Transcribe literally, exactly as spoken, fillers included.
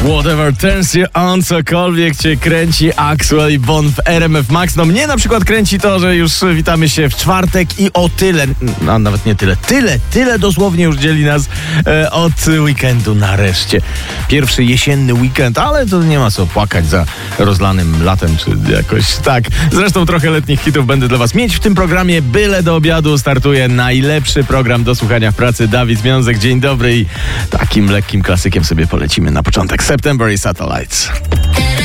Whatever turns you on, cokolwiek cię kręci, Axwell i Bon w R M F Max. No mnie na przykład kręci to, że już witamy się w czwartek i o tyle, a nawet nie tyle, tyle, tyle dosłownie już dzieli nas e, od weekendu nareszcie. Pierwszy jesienny weekend, ale to nie ma co płakać za rozlanym latem, czy jakoś tak. Zresztą trochę letnich hitów będę dla was mieć w tym programie. Byle do obiadu startuje najlepszy program do słuchania w pracy. Dawid Związek, dzień dobry i takim lekkim klasykiem sobie polecimy na początek. September i Satellites.